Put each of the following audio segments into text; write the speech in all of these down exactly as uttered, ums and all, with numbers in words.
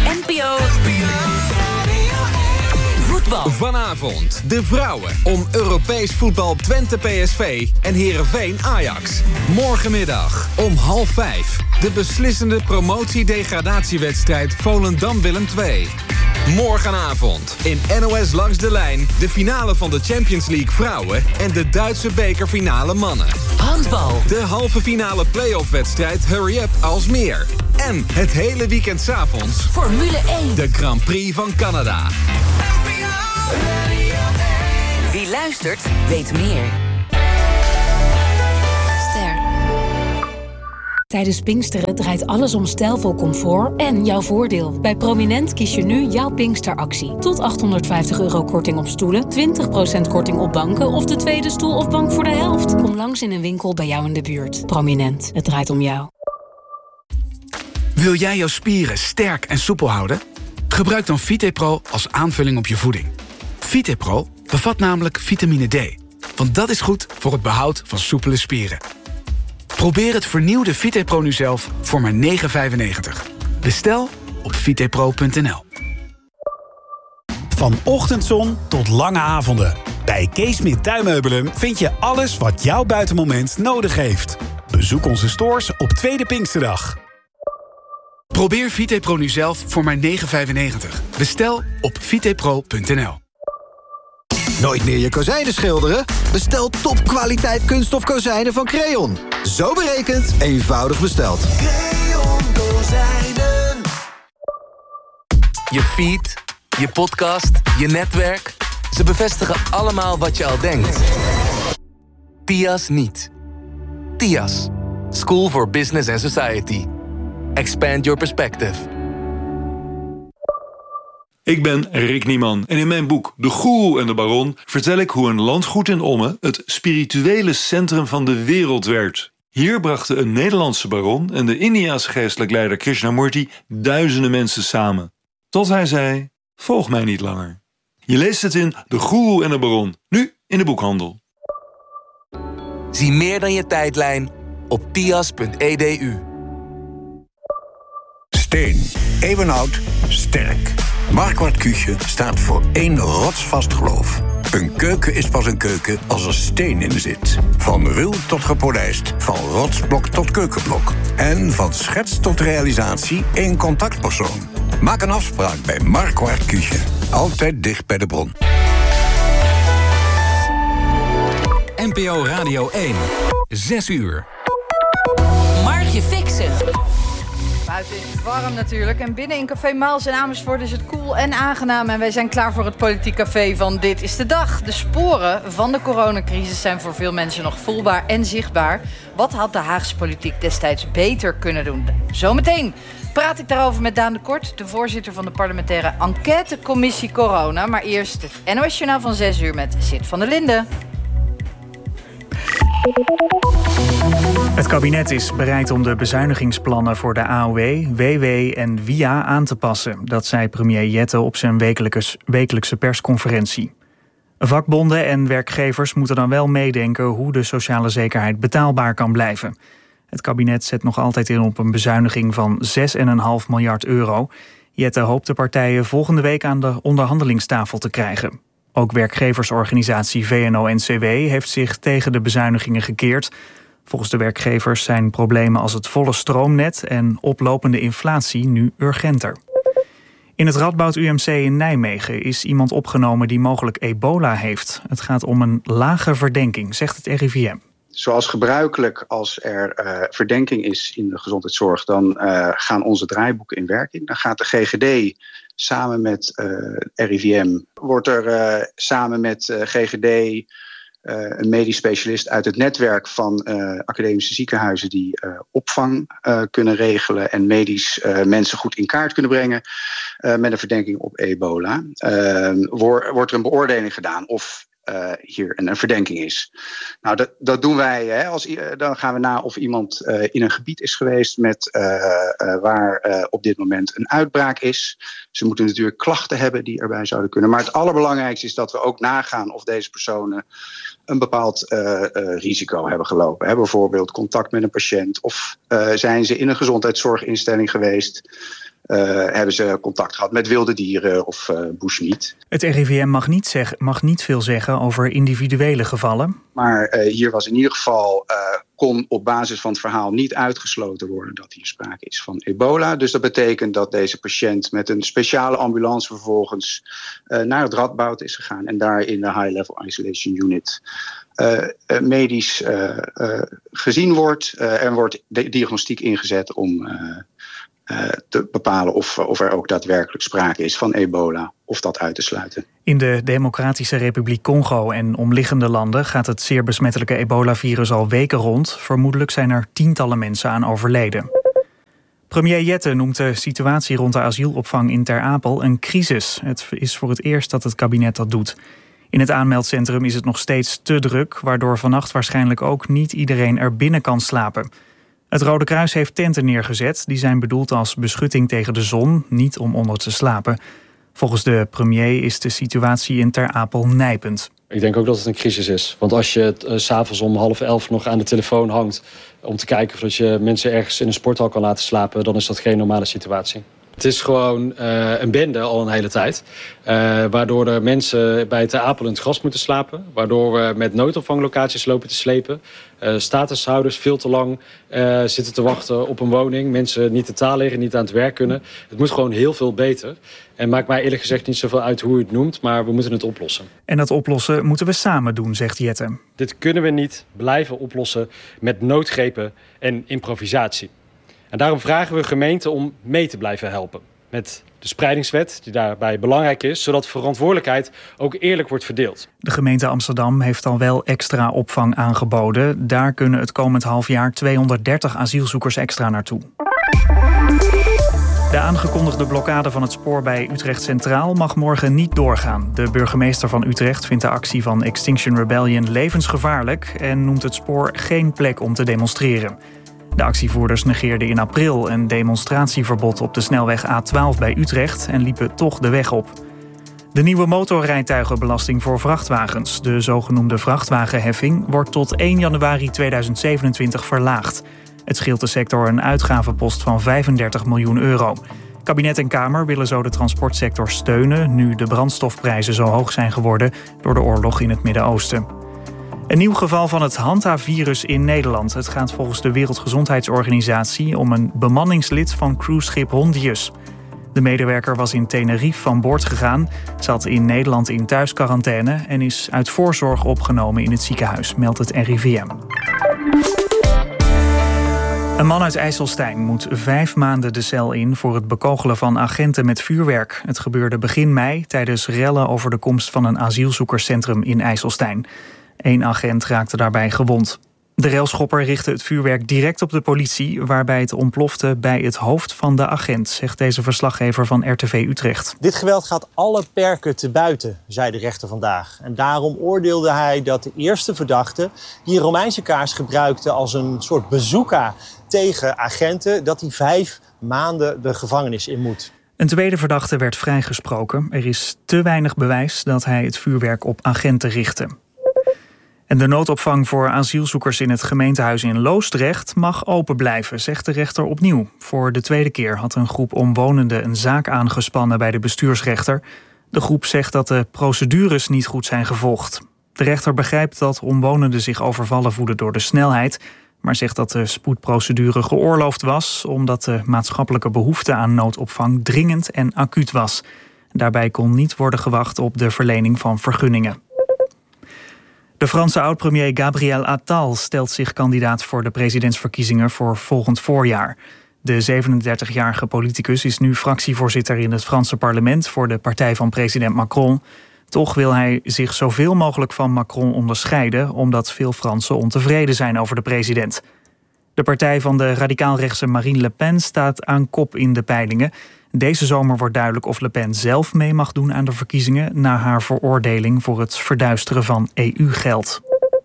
N P O Voetbal. Vanavond de vrouwen om Europees voetbal Twente P S V en Heerenveen Ajax. Morgenmiddag om half vijf de beslissende promotie-degradatiewedstrijd Volendam-Willem twee. Morgenavond in N O S Langs de Lijn de finale van de Champions League vrouwen en de Duitse bekerfinale mannen. Handbal. De halve finale play-off-wedstrijd Hurry Up Alsmeer. En het hele weekend 's avonds Formule één. de Grand Prix van Canada. Wie luistert, weet meer. Ster. Tijdens Pinksteren draait alles om stijlvol comfort en jouw voordeel. Bij Prominent kies je nu jouw Pinksteractie. Tot achthonderdvijftig euro korting op stoelen, twintig procent korting op banken of de tweede stoel of bank voor de helft. Kom langs in een winkel bij jou in de buurt. Prominent, het draait om jou. Wil jij jouw spieren sterk en soepel houden? Gebruik dan VitePro als aanvulling op je voeding. VitePro bevat namelijk vitamine D, want dat is goed voor het behoud van soepele spieren. Probeer het vernieuwde VitePro nu zelf voor maar negen euro vijfennegentig. Bestel op vitepro punt n l. Van ochtendzon tot lange avonden. Bij Kees Smit Tuinmeubelen vind je alles wat jouw buitenmoment nodig heeft. Bezoek onze stores op Tweede Pinksterdag. Probeer VitePro nu zelf voor maar negen euro vijfennegentig. Bestel op vitepro punt n l. Nooit meer je kozijnen schilderen? Bestel topkwaliteit kunststof kozijnen van Creon. Zo berekend, eenvoudig besteld. Creon kozijnen. Je feed, je podcast, je netwerk. Ze bevestigen allemaal wat je al denkt. T I A S niet. T I A S. School for Business and Society. Expand your perspective. Ik ben Rick Nieman en in mijn boek De Goeroe en de Baron vertel ik hoe een landgoed in Ommen het spirituele centrum van de wereld werd. Hier brachten een Nederlandse baron en de Indiase geestelijk leider Krishnamurti duizenden mensen samen. Tot hij zei, volg mij niet langer. Je leest het in De Goeroe en de Baron, nu in de boekhandel. Zie meer dan je tijdlijn op tias punt e d u. Steen, eeuwenoud, sterk. Marquardt Küche staat voor één rotsvast geloof. Een keuken is pas een keuken als er steen in zit. Van ruw tot gepolijst, van rotsblok tot keukenblok. En van schets tot realisatie één contactpersoon. Maak een afspraak bij Marquardt Küche. Altijd dicht bij de bron. N P O Radio één. Zes uur. Margje Fixen. Buiten is het warm natuurlijk. En binnen in Café Maals in Amersfoort is het koel en aangenaam. En wij zijn klaar voor het Politiek Café van Dit is de Dag. De sporen van de coronacrisis zijn voor veel mensen nog voelbaar en zichtbaar. Wat had de Haagse politiek destijds beter kunnen doen? Zometeen praat ik daarover met Daan de Kort, de voorzitter van de parlementaire enquêtecommissie Corona. Maar eerst het N O S-journaal van zes uur met Sid van der Linden. Het kabinet is bereid om de bezuinigingsplannen voor de A O W, W W en W I A aan te passen. Dat zei premier Jette op zijn wekelijkse persconferentie. Vakbonden en werkgevers moeten dan wel meedenken hoe de sociale zekerheid betaalbaar kan blijven. Het kabinet zet nog altijd in op een bezuiniging van zes komma vijf miljard euro. Jette hoopt de partijen volgende week aan de onderhandelingstafel te krijgen. Ook werkgeversorganisatie V N O N C W heeft zich tegen de bezuinigingen gekeerd. Volgens de werkgevers zijn problemen als het volle stroomnet en oplopende inflatie nu urgenter. In het Radboud U M C in Nijmegen is iemand opgenomen die mogelijk ebola heeft. Het gaat om een lage verdenking, zegt het R I V M. Zoals gebruikelijk, als er uh, verdenking is in de gezondheidszorg, dan uh, gaan onze draaiboeken in werking. Dan gaat de G G D samen met uh, R I V M, wordt er uh, samen met uh, G G D uh, een medisch specialist uit het netwerk van uh, academische ziekenhuizen die uh, opvang uh, kunnen regelen en medisch uh, mensen goed in kaart kunnen brengen uh, met een verdenking op ebola. Uh, wordt, wordt er een beoordeling gedaan of Uh, hier een, een verdenking is. Nou, dat, dat doen wij. Hè, als, uh, dan gaan we na of iemand uh, in een gebied is geweest met, uh, uh, waar uh, op dit moment een uitbraak is. Ze moeten natuurlijk klachten hebben die erbij zouden kunnen. Maar het allerbelangrijkste is dat we ook nagaan of deze personen een bepaald uh, uh, risico hebben gelopen. Hè, bijvoorbeeld contact met een patiënt of uh, zijn ze in een gezondheidszorginstelling geweest Uh, hebben ze contact gehad met wilde dieren of uh, bushmeat. Het R I V M mag niet, zeg, mag niet veel zeggen over individuele gevallen. Maar uh, hier was in ieder geval, uh, kon op basis van het verhaal niet uitgesloten worden dat hier sprake is van ebola. Dus dat betekent dat deze patiënt met een speciale ambulance vervolgens uh, naar het Radboud is gegaan en daar in de High Level Isolation Unit Uh, uh, medisch uh, uh, gezien wordt. Uh, er wordt de diagnostiek ingezet om uh, uh, te bepalen of, of er ook daadwerkelijk sprake is van ebola, of dat uit te sluiten. In de Democratische Republiek Congo en omliggende landen gaat het zeer besmettelijke ebola-virus al weken rond. Vermoedelijk zijn er tientallen mensen aan overleden. Premier Jette noemt de situatie rond de asielopvang in Ter Apel een crisis. Het is voor het eerst dat het kabinet dat doet. In het aanmeldcentrum is het nog steeds te druk, waardoor vannacht waarschijnlijk ook niet iedereen er binnen kan slapen. Het Rode Kruis heeft tenten neergezet. Die zijn bedoeld als beschutting tegen de zon, niet om onder te slapen. Volgens de premier is de situatie in Ter Apel nijpend. Ik denk ook dat het een crisis is. Want als je uh, 's avonds om half elf nog aan de telefoon hangt om te kijken of je mensen ergens in een sporthal kan laten slapen, dan is dat geen normale situatie. Het is gewoon uh, een bende al een hele tijd. Uh, waardoor er mensen bij Ter Apel in het gras moeten slapen. Waardoor we met noodopvanglocaties lopen te slepen. Uh, statushouders veel te lang uh, zitten te wachten op een woning. Mensen niet de taal leren, niet aan het werk kunnen. Het moet gewoon heel veel beter. En maakt mij eerlijk gezegd niet zoveel uit hoe u het noemt, maar we moeten het oplossen. En dat oplossen moeten we samen doen, zegt Jette. Dit kunnen we niet blijven oplossen met noodgrepen en improvisatie. En daarom vragen we gemeenten om mee te blijven helpen. Met de spreidingswet, die daarbij belangrijk is, zodat verantwoordelijkheid ook eerlijk wordt verdeeld. De gemeente Amsterdam heeft al wel extra opvang aangeboden. Daar kunnen het komend half jaar tweehonderddertig asielzoekers extra naartoe. De aangekondigde blokkade van het spoor bij Utrecht Centraal mag morgen niet doorgaan. De burgemeester van Utrecht vindt de actie van Extinction Rebellion levensgevaarlijk en noemt het spoor geen plek om te demonstreren. De actievoerders negeerden in april een demonstratieverbod op de snelweg A twaalf bij Utrecht en liepen toch de weg op. De nieuwe motorrijtuigenbelasting voor vrachtwagens, de zogenoemde vrachtwagenheffing, wordt tot één januari tweeduizend zevenentwintig verlaagd. Het scheelt de sector een uitgavenpost van vijfendertig miljoen euro. Kabinet en Kamer willen zo de transportsector steunen, nu de brandstofprijzen zo hoog zijn geworden door de oorlog in het Midden-Oosten. Een nieuw geval van het Hanta-virus in Nederland. Het gaat volgens de Wereldgezondheidsorganisatie om een bemanningslid van cruiseschip Hondius. De medewerker was in Tenerife van boord gegaan, zat in Nederland in thuisquarantaine en is uit voorzorg opgenomen in het ziekenhuis, meldt het R I V M. Een man uit IJsselstein moet vijf maanden de cel in voor het bekogelen van agenten met vuurwerk. Het gebeurde begin mei tijdens rellen over de komst van een asielzoekerscentrum in IJsselstein. Eén agent raakte daarbij gewond. De railschopper richtte het vuurwerk direct op de politie, waarbij het ontplofte bij het hoofd van de agent, zegt deze verslaggever van R T V Utrecht. Dit geweld gaat alle perken te buiten, zei de rechter vandaag. En daarom oordeelde hij dat de eerste verdachte, die een Romeinse kaars gebruikte als een soort bazooka tegen agenten, dat hij vijf maanden de gevangenis in moet. Een tweede verdachte werd vrijgesproken. Er is te weinig bewijs dat hij het vuurwerk op agenten richtte. En de noodopvang voor asielzoekers in het gemeentehuis in Loosdrecht mag open blijven, zegt de rechter opnieuw. Voor de tweede keer had een groep omwonenden een zaak aangespannen bij de bestuursrechter. De groep zegt dat de procedures niet goed zijn gevolgd. De rechter begrijpt dat omwonenden zich overvallen voelen door de snelheid, maar zegt dat de spoedprocedure geoorloofd was omdat de maatschappelijke behoefte aan noodopvang dringend en acuut was. Daarbij kon niet worden gewacht op de verlening van vergunningen. De Franse oud-premier Gabriel Attal stelt zich kandidaat voor de presidentsverkiezingen voor volgend voorjaar. De zevenendertigjarige politicus is nu fractievoorzitter in het Franse parlement voor de partij van president Macron. Toch wil hij zich zoveel mogelijk van Macron onderscheiden, omdat veel Fransen ontevreden zijn over de president. De partij van de radicaal-rechtse Marine Le Pen staat aan kop in de peilingen. Deze zomer wordt duidelijk of Le Pen zelf mee mag doen aan de verkiezingen na haar veroordeling voor het verduisteren van E U-geld.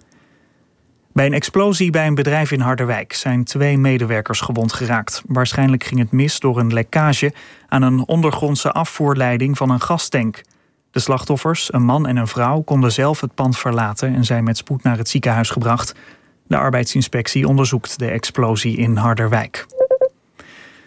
Bij een explosie bij een bedrijf in Harderwijk zijn twee medewerkers gewond geraakt. Waarschijnlijk ging het mis door een lekkage aan een ondergrondse afvoerleiding van een gastank. De slachtoffers, een man en een vrouw, konden zelf het pand verlaten en zijn met spoed naar het ziekenhuis gebracht. De arbeidsinspectie onderzoekt de explosie in Harderwijk.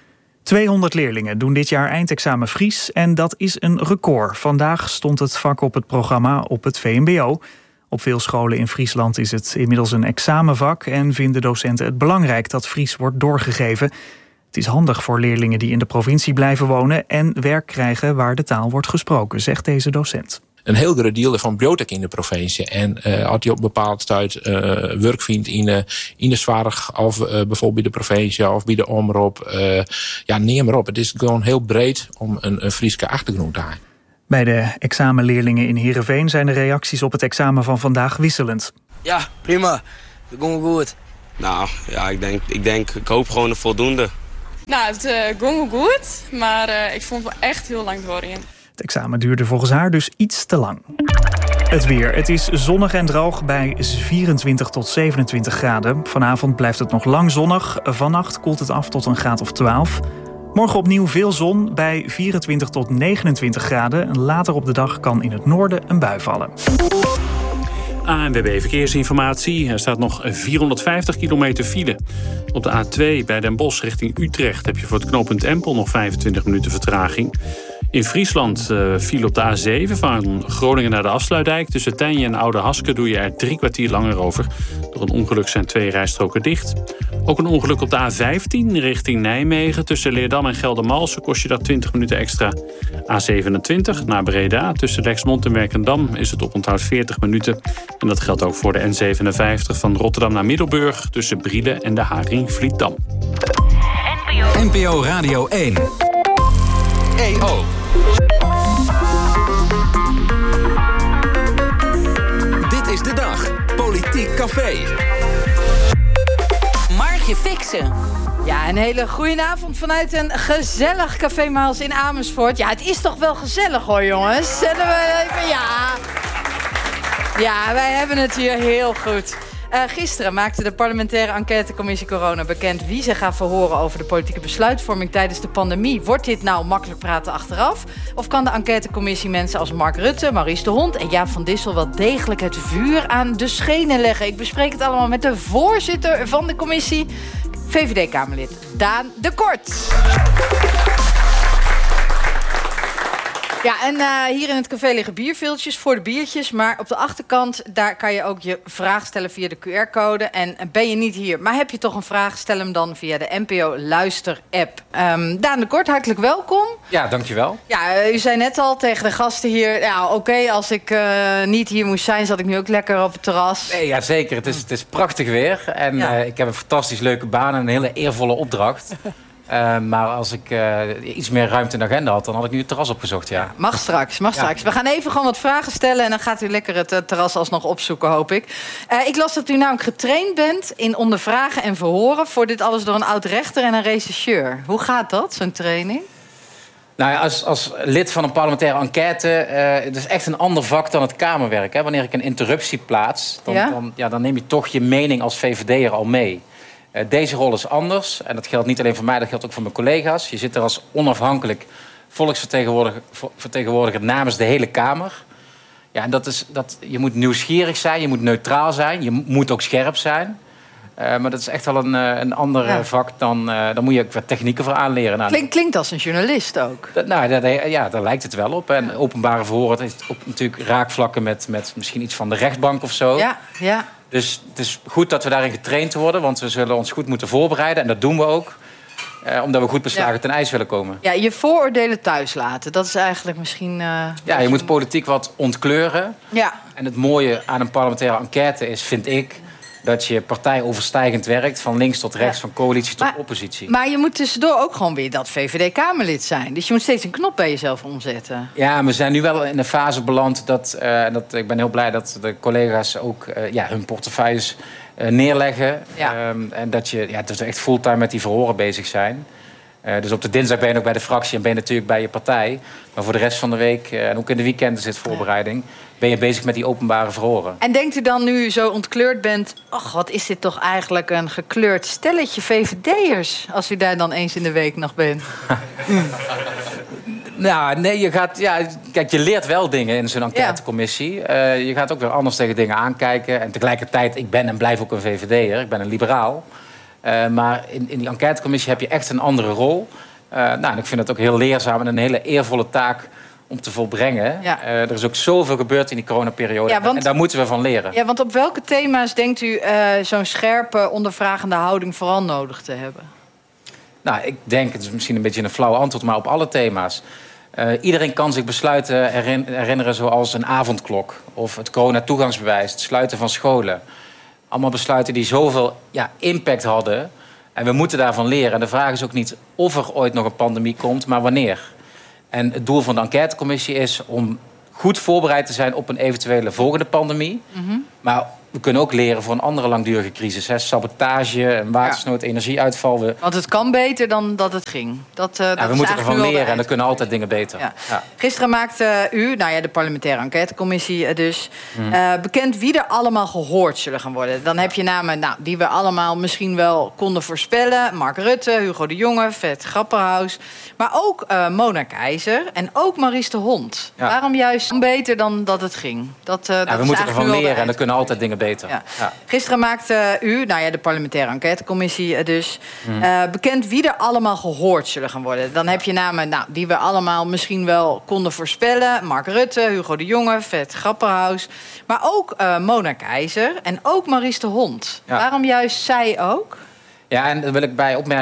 tweehonderd leerlingen doen dit jaar eindexamen Fries en dat is een record. Vandaag stond het vak op het programma op het V M B O. Op veel scholen in Friesland is het inmiddels een examenvak en vinden docenten het belangrijk dat Fries wordt doorgegeven. Het is handig voor leerlingen die in de provincie blijven wonen en werk krijgen waar de taal wordt gesproken, zegt deze docent. Een heel groot deel van brood in de provincie. En uh, als je op bepaalde tijd uh, werk vindt in de, in de zorg of uh, bijvoorbeeld bij de provincie of bij de omroep. Uh, ja, neem maar op. Het is gewoon heel breed om een, een Frieske achtergrond te hebben. Bij de examenleerlingen in Heerenveen zijn de reacties op het examen van vandaag wisselend. Ja, prima. Dat ging goed. Nou, ja, ik denk, ik denk, ik hoop gewoon een voldoende. Nou, het uh, ging goed, maar uh, ik vond het wel echt heel lang doorheen. Het examen duurde volgens haar dus iets te lang. Het weer. Het is zonnig en droog bij vierentwintig tot zevenentwintig graden. Vanavond blijft het nog lang zonnig. Vannacht koelt het af tot een graad of twaalf. Morgen opnieuw veel zon bij vierentwintig tot negenentwintig graden. Later op de dag kan in het noorden een bui vallen. A N W B Verkeersinformatie. Er staat nog vierhonderdvijftig kilometer file. Op de A twee bij Den Bosch richting Utrecht heb je voor het knooppunt Empel nog vijfentwintig minuten vertraging. In Friesland uh, viel op de A zeven van Groningen naar de Afsluitdijk. Tussen Tijnje en Oude Haske doe je er drie kwartier langer over. Door een ongeluk zijn twee rijstroken dicht. Ook een ongeluk op de A vijftien richting Nijmegen. Tussen Leerdam en Geldermalsen kost je dat twintig minuten extra. A zevenentwintig naar Breda. Tussen Lexmond en Werkendam is het oponthoud veertig minuten. En dat geldt ook voor de N zevenenvijftig van Rotterdam naar Middelburg. Tussen Brielen en de Haring-Vlietdam. N P O Radio één. E O. Dit is de dag. Politiek Café. Margje Fixen. Ja, een hele goede avond vanuit een gezellig Café Maals in Amersfoort. Ja, het is toch wel gezellig hoor, jongens. Zetten we even, ja. Ja, wij hebben het hier heel goed. Uh, gisteren maakte de parlementaire enquêtecommissie Corona bekend wie ze gaat verhoren over de politieke besluitvorming tijdens de pandemie. Wordt dit nou makkelijk praten achteraf? Of kan de enquêtecommissie mensen als Mark Rutte, Maurice de Hond en Jaap van Dissel wel degelijk het vuur aan de schenen leggen? Ik bespreek het allemaal met de voorzitter van de commissie, V V D-Kamerlid Daan de Kort. Ja, en uh, hier in het café liggen bierviltjes voor de biertjes. Maar op de achterkant, daar kan je ook je vraag stellen via de Q R-code. En ben je niet hier, maar heb je toch een vraag, stel hem dan via de N P O Luister-app. Um, Daan de Kort, hartelijk welkom. Ja, dankjewel. Ja, uh, u zei net al tegen de gasten hier, ja, oké, okay, als ik uh, niet hier moest zijn, zat ik nu ook lekker op het terras. Nee, ja, zeker. Het is, het is prachtig weer. En ja. uh, ik heb een fantastisch leuke baan en een hele eervolle opdracht. Uh, maar als ik uh, iets meer ruimte in de agenda had, dan had ik nu het terras opgezocht, ja. ja mag straks, mag straks. Ja. We gaan even gewoon wat vragen stellen en dan gaat u lekker het uh, terras alsnog opzoeken, hoop ik. Uh, ik las dat u namelijk getraind bent in ondervragen en verhoren. Voor dit alles door een oud-rechter en een rechercheur. Hoe gaat dat, zo'n training? Nou ja, als, als lid van een parlementaire enquête, uh, het is echt een ander vak dan het Kamerwerk. Hè. Wanneer ik een interruptie plaats, dan, ja? Dan, ja, dan neem je toch je mening als V V D'er al mee. Uh, deze rol is anders. En dat geldt niet alleen voor mij, dat geldt ook voor mijn collega's. Je zit er als onafhankelijk volksvertegenwoordiger vertegenwoordiger namens de hele Kamer. Ja, en dat is, dat, je moet nieuwsgierig zijn, je moet neutraal zijn, je moet ook scherp zijn. Uh, maar dat is echt wel een, een ander ja. vak. Dan, uh, dan moet je ook wat technieken voor aanleren. Nou, Klink, klinkt als een journalist ook. Dat, nou, dat, ja, daar lijkt het wel op. En ja. openbare verhoren heeft ook natuurlijk raakvlakken met, met misschien iets van de rechtbank of zo. Ja, ja. Dus het is goed dat we daarin getraind worden, want we zullen ons goed moeten voorbereiden. En dat doen we ook, eh, omdat we goed beslagen ja. ten ijs willen komen. Ja, je vooroordelen thuis laten, dat is eigenlijk misschien... Uh, ja, je moet politiek wat ontkleuren. Ja. En het mooie aan een parlementaire enquête is, vind ik, dat je partijoverstijgend werkt, van links tot rechts, ja. van coalitie tot maar, oppositie. Maar je moet tussendoor ook gewoon weer dat V V D-Kamerlid zijn. Dus je moet steeds een knop bij jezelf omzetten. Ja, we zijn nu wel in een fase beland dat, uh, dat ik ben heel blij dat de collega's ook uh, ja, hun portefeuilles uh, neerleggen. Ja. Um, en dat, je, ja, dat we echt fulltime met die verhoren bezig zijn. Uh, dus op de dinsdag ben je ook bij de fractie en ben je natuurlijk bij je partij. Maar voor de rest van de week, uh, en ook in de weekenden zit voorbereiding, ben je bezig met die openbare verhoren. En denkt u dan nu zo ontkleurd bent, ach, wat is dit toch eigenlijk een gekleurd stelletje V V D'ers, als u daar dan eens in de week nog bent? Nou, nee, je gaat, ja, kijk, je leert wel dingen in zo'n enquêtecommissie. Ja. Uh, je gaat ook weer anders tegen dingen aankijken. En tegelijkertijd, ik ben en blijf ook een V V D'er, ik ben een liberaal. Uh, maar in, in die enquêtecommissie heb je echt een andere rol. Uh, nou, en ik vind het ook heel leerzaam en een hele eervolle taak om te volbrengen. Ja. Uh, er is ook zoveel gebeurd in die coronaperiode. Ja, want, en daar moeten we van leren. Ja, want op welke thema's denkt u uh, zo'n scherpe, ondervragende houding vooral nodig te hebben? Nou, ik denk, het is misschien een beetje een flauw antwoord, maar op alle thema's. Uh, iedereen kan zich besluiten herinneren zoals een avondklok of het corona-toegangsbewijs, het sluiten van scholen. Allemaal besluiten die zoveel ja, impact hadden. En we moeten daarvan leren. En de vraag is ook niet of er ooit nog een pandemie komt, maar wanneer. En het doel van de enquêtecommissie is om goed voorbereid te zijn op een eventuele volgende pandemie. Mm-hmm. Maar we kunnen ook leren voor een andere langdurige crisis. Hè. Sabotage, een watersnood, ja. energieuitval. We... Want het kan beter dan dat het ging. Dat, uh, ja, dat we is moeten ervan leren en er kunnen altijd dingen beter. Ja. Ja. Gisteren maakte u, nou ja, de parlementaire enquêtecommissie dus... Mm. Uh, bekend wie er allemaal gehoord zullen gaan worden. Dan heb je namen nou, die we allemaal misschien wel konden voorspellen. Mark Rutte, Hugo de Jonge, Vet Grapperhaus. Maar ook uh, Mona Keizer en ook Maurice de Hond. Ja. Waarom juist beter dan dat het ging? Dat, uh, ja, dat we is moeten ervan leren en er kunnen altijd dingen beter. Ja. Ja. Gisteren maakte u, nou ja, de parlementaire enquêtecommissie dus... Mm. Uh, bekend wie er allemaal gehoord zullen gaan worden. Dan heb je namen nou, die we allemaal misschien wel konden voorspellen. Mark Rutte, Hugo de Jonge, Vet Grapperhaus. Maar ook uh, Mona Keizer en ook Maurice de Hond. Ja. Waarom juist zij ook? Ja, en daar wil ik bij opmerken...